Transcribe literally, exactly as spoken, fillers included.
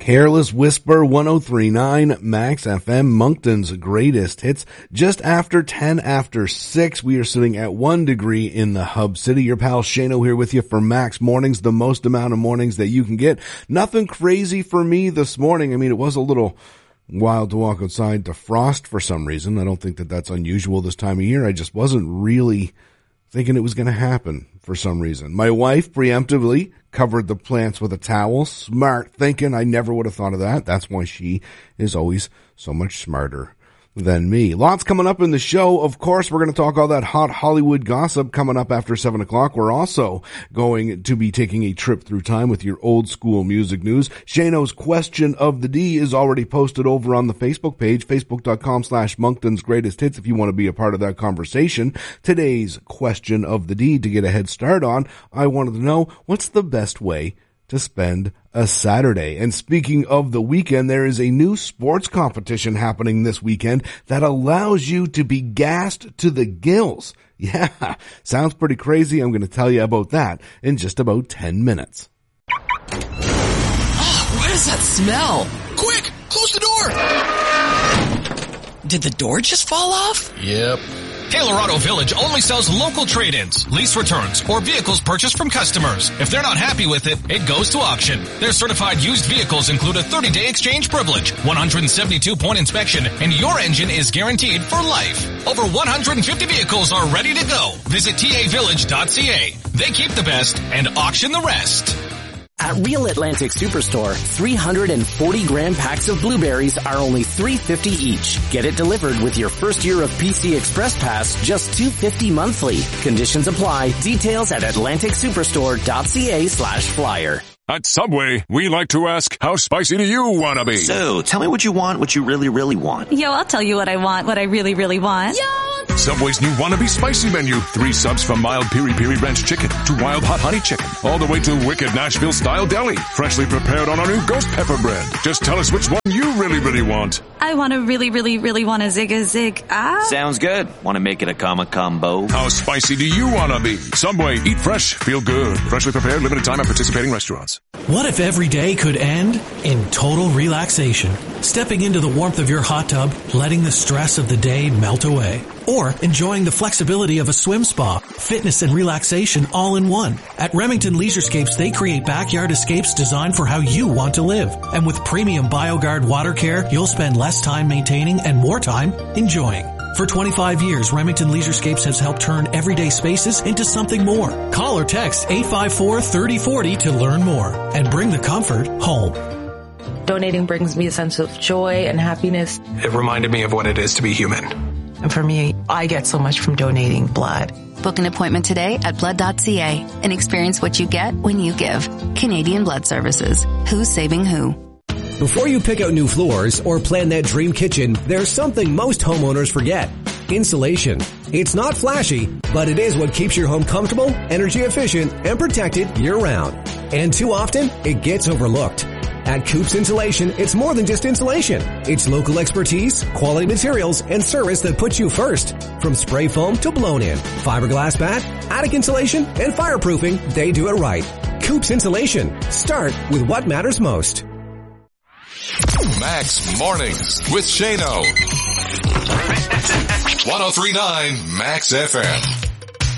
Careless Whisper, one oh three point nine Max F M, Moncton's greatest hits. Just after ten after six, we are sitting at one degree in the hub city. Your pal Shano here with you for Max Mornings, the most amount of mornings that you can get. Nothing crazy for me this morning. I mean, it was a little wild to walk outside to frost for some reason. I don't think that that's unusual this time of year. I just wasn't really thinking it was going to happen for some reason. My wife preemptively covered the plants with a towel. Smart thinking. I never would have thought of that. That's why she is always so much smarter than me. Lots coming up in the show. Of course, we're going to talk all that hot Hollywood gossip coming up after seven o'clock. We're also going to be taking a trip through time with your old school music news. Shano's question of the D is already posted over on the Facebook page, facebook.com slash Moncton's greatest hits, if you want to be a part of that conversation. Today's question of the D, to get a head start on, I wanted to know, what's the best way to spend a Saturday? And speaking of the weekend, there is a new sports competition happening this weekend that allows you to be gassed to the gills. Yeah, sounds pretty crazy. I'm going to tell you about that in just about ten minutes. Oh, what is that smell? Quick, close the door. Did the door just fall off? Yep. Colorado Village only sells local trade-ins, lease returns, or vehicles purchased from customers. If they're not happy with it, it goes to auction. Their certified used vehicles include a thirty-day exchange privilege, one hundred seventy-two point inspection, and your engine is guaranteed for life. Over one hundred fifty vehicles are ready to go. Visit T A village dot C A. They keep the best and auction the rest. At Real Atlantic Superstore, three hundred forty gram packs of blueberries are only three dollars and fifty cents each. Get it delivered with your first year of P C Express Pass, just two dollars and fifty cents monthly. Conditions apply. Details at atlantic superstore dot C A slash flyer. At Subway, we like to ask, how spicy do you want to be? So, tell me what you want, what you really, really want. Yo, I'll tell you what I want, what I really, really want. Yo! Subway's new Wannabe Spicy menu. Three subs from mild piri piri ranch chicken to wild hot honey chicken. All the way to wicked Nashville style deli. Freshly prepared on our new ghost pepper bread. Just tell us which one you really, really want. I want to really, really, really want a zig a zig. Ah. Sounds good. Want to make it a comma combo? How spicy do you want to be? Subway, eat fresh, feel good. Freshly prepared, limited time at participating restaurants. What if every day could end in total relaxation? Stepping into the warmth of your hot tub, letting the stress of the day melt away. Or enjoying the flexibility of a swim spa, fitness and relaxation all in one. At Remington Leisurescapes, they create backyard escapes designed for how you want to live. And with premium BioGuard water care, you'll spend less time maintaining and more time enjoying. For twenty-five years, Remington Leisurescapes has helped turn everyday spaces into something more. Call or text eight five four, three oh four oh to learn more and bring the comfort home. Donating brings me a sense of joy and happiness. It reminded me of what it is to be human. And for me, I get so much from donating blood. Book an appointment today at blood dot C A and experience what you get when you give. Canadian Blood Services. Who's saving who? Before you pick out new floors or plan that dream kitchen, there's something most homeowners forget. Insulation. It's not flashy, but it is what keeps your home comfortable, energy efficient, and protected year-round. And too often, it gets overlooked. At Coops Insulation, it's more than just insulation. It's local expertise, quality materials, and service that puts you first. From spray foam to blown-in, fiberglass bat, attic insulation, and fireproofing, they do it right. Coops Insulation. Start with what matters most. Max Mornings with Shano. one oh three point nine Max F M.